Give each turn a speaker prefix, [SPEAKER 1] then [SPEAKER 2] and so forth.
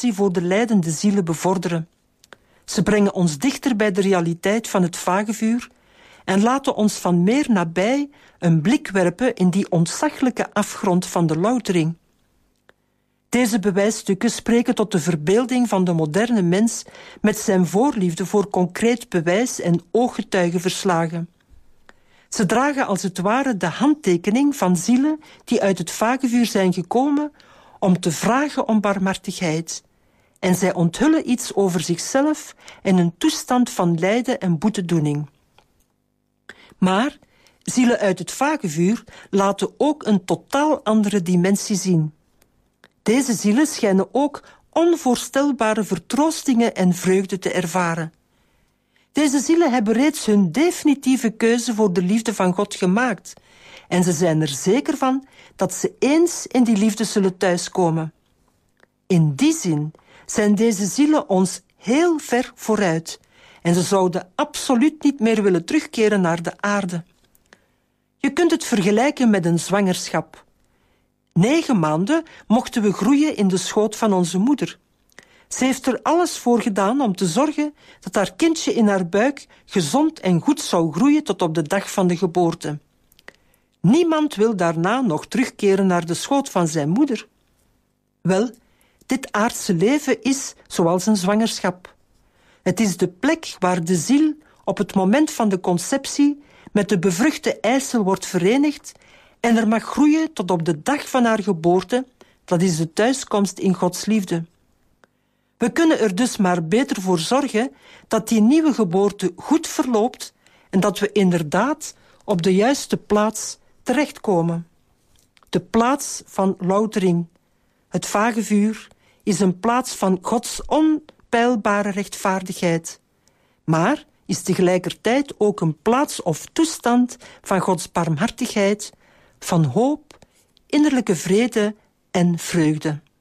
[SPEAKER 1] compassie voor de lijdende zielen bevorderen. Ze brengen ons dichter bij de realiteit van het vagevuur en laten ons van meer nabij een blik werpen in die ontzaglijke afgrond van de loutering. Deze bewijsstukken spreken tot de verbeelding van de moderne mens met zijn voorliefde voor concreet bewijs en ooggetuigenverslagen. Ze dragen als het ware de handtekening van zielen die uit het vagevuur zijn gekomen om te vragen om barmhartigheid. En zij onthullen iets over zichzelf en een toestand van lijden en boetedoening. Maar zielen uit het vagevuur laten ook een totaal andere dimensie zien. Deze zielen schijnen ook onvoorstelbare vertroostingen en vreugde te ervaren. Deze zielen hebben reeds hun definitieve keuze voor de liefde van God gemaakt en ze zijn er zeker van dat ze eens in die liefde zullen thuiskomen. In die zin zijn deze zielen ons heel ver vooruit en ze zouden absoluut niet meer willen terugkeren naar de aarde. Je kunt het vergelijken met een zwangerschap. 9 maanden mochten we groeien in de schoot van onze moeder. Ze heeft er alles voor gedaan om te zorgen dat haar kindje in haar buik gezond en goed zou groeien tot op de dag van de geboorte. Niemand wil daarna nog terugkeren naar de schoot van zijn moeder. Wel, dit aardse leven is zoals een zwangerschap. Het is de plek waar de ziel op het moment van de conceptie met de bevruchte eicel wordt verenigd en er mag groeien tot op de dag van haar geboorte, dat is de thuiskomst in Gods liefde. We kunnen er dus maar beter voor zorgen dat die nieuwe geboorte goed verloopt en dat we inderdaad op de juiste plaats terechtkomen. De plaats van loutering, het vagevuur, is een plaats van Gods onpeilbare rechtvaardigheid, maar is tegelijkertijd ook een plaats of toestand van Gods barmhartigheid, van hoop, innerlijke vrede en vreugde.